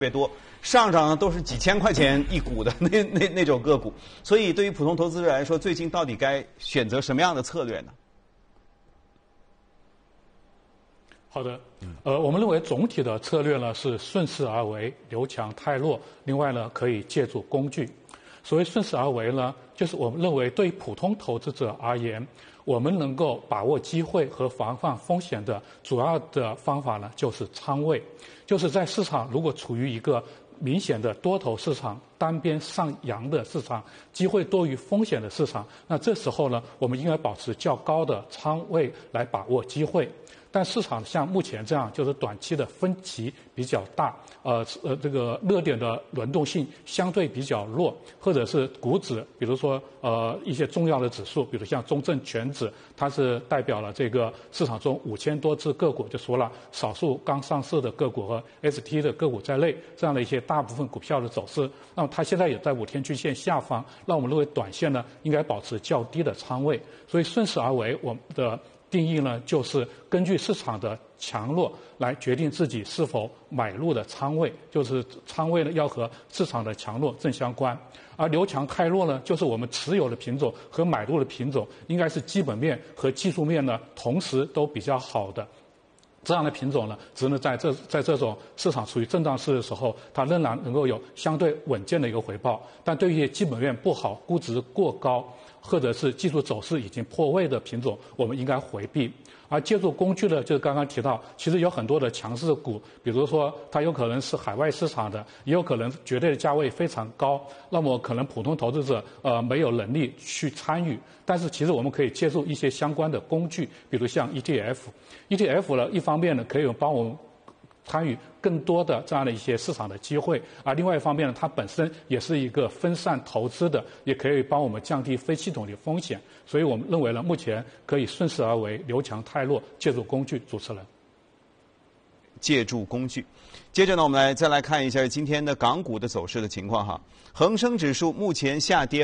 别多，上涨呢都是几千块钱一股的那种个股，所以对于普通投资者来说，最近到底该选择什么样的策略呢？ 好的，我们认为总体的策略呢是顺势而为，留强汰弱。另外呢，可以借助工具。所谓顺势而为呢，就是我们认为对于普通投资者而言，我们能够把握机会和防范风险的主要的方法呢，就是仓位，就是在市场如果处于一个明显的多头市场、单边上扬的市场、机会多于风险的市场，那这时候呢，我们应该保持较高的仓位来把握机会。但市场像目前这样，就是短期的分歧比较大，这个热点的轮动性相对比较弱，或者是股指，比如说一些重要的指数，比如像中证全指，它是代表了这个市场中5000多只个股，就除了少数刚上市的个股和 ST 的个股在内，这样的一些大部分股票的走势，那么它现在也在5天均线下方，那我们认为短线呢应该保持较低的仓位，所以顺势而为，我们的定义呢，就是根据市场的强弱来决定自己是否买入的仓位，就是仓位呢要和市场的强弱正相关。而留强汰弱呢，就是我们持有的品种和买入的品种应该是基本面和技术面呢同时都比较好的。这样的品种呢，只能在这种市场处于震荡市的时候，它仍然能够有相对稳健的一个回报。但对于一些基本面不好、估值过高，或者是技术走势已经破位的品种，我们应该回避。而借助工具呢，就是刚刚提到，其实有很多的强势股，比如说它有可能是海外市场的，也有可能绝对的价位非常高，那么可能普通投资者没有能力去参与。但是其实我们可以借助一些相关的工具，比如像 ETF 呢，一方面呢可以帮我们参与更多的这样的一些市场的机会，而另外一方面呢，它本身也是一个分散投资的，也可以帮我们降低非系统的风险。所以我们认为呢，目前可以顺势而为，留强汰弱，借助工具。主持人， 借助工具。接着呢，我们再来看一下今天的港股的走势的情况哈。恒生指数目前下跌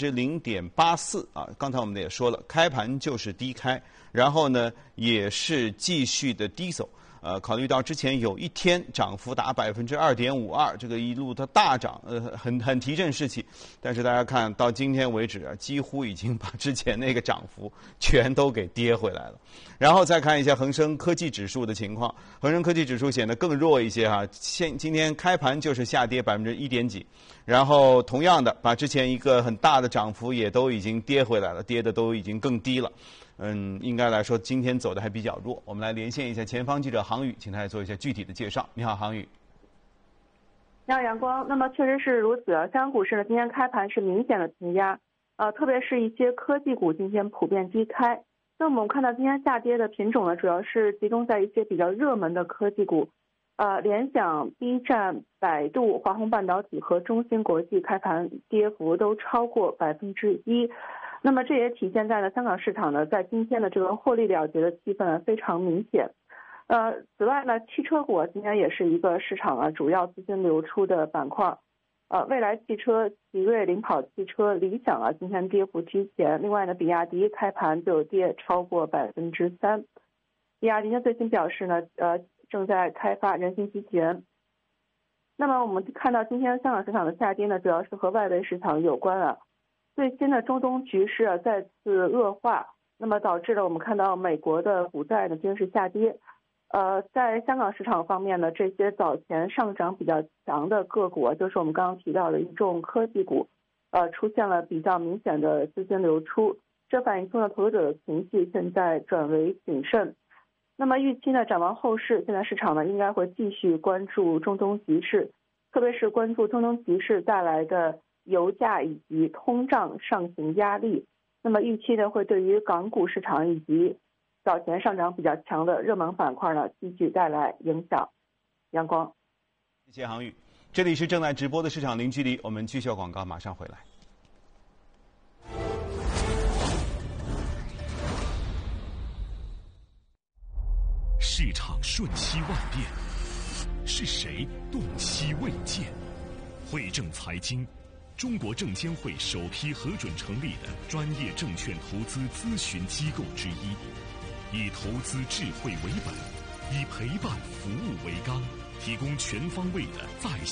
0.84%啊，刚才我们也说了，开盘就是低开，然后呢也是继续的低走。考虑到之前有一天涨幅达2.52%，这个一路的大涨，很提振士气。但是大家看到今天为止啊，几乎已经把之前那个涨幅全都给跌回来了。然后再看一下恒生科技指数的情况，恒生科技指数显得更弱一些哈，今天开盘就是下跌1点几，然后同样的把之前一个很大的涨幅也都已经跌回来了，跌的都已经更低了。应该来说今天走的还比较弱。我们来连线一下前方记者杭宇，请他来做一下具体的介绍。你好，杭宇。 你好，阳光。那么确实是如此，香港股市呢今天开盘是明显的承压，特别是一些科技股今天普遍低开。那我们看到今天下跌的品种呢，主要是集中在一些比较热门的科技股，联想、B 站、百度、华虹半导体和中芯国际开盘跌幅都超过1%。那么这也体现在了香港市场呢，在今天的这个获利了结的气氛非常明显。此外呢，汽车股今天也是一个市场主要资金流出的板块。蔚来汽车、奇瑞、领跑汽车、理想今天跌幅居前。另外呢，比亚迪开盘就跌超过3%。比亚迪呢最新表示呢，正在开发人形机器人。那么我们看到今天香港市场的下跌呢，主要是和外围市场有关了。最新的中东局势再次恶化，那么导致了我们看到美国的股债呢均是下跌。在香港市场方面呢，这些早前上涨比较强的个股，就是我们刚刚提到的一众科技股，出现了比较明显的资金流出，这反映出了投资者的情绪现在转为谨慎。那么预期呢，展望后市，现在市场呢应该会继续关注中东局势，特别是关注中东局势带来的油价以及通胀上行压力。那么预期呢会对于港股市场以及早前上涨比较强的热门板块呢继续带来影响。阳光， 谢谢杭宇。这里是正在直播的市场零距离，我们继续广告，马上回来。 市场瞬息万变，是谁动期未见？汇证财经，中国证监会首批核准成立的专业证券投资咨询机构之一，以投资智慧为本，以陪伴服务为纲， 提供全方位的在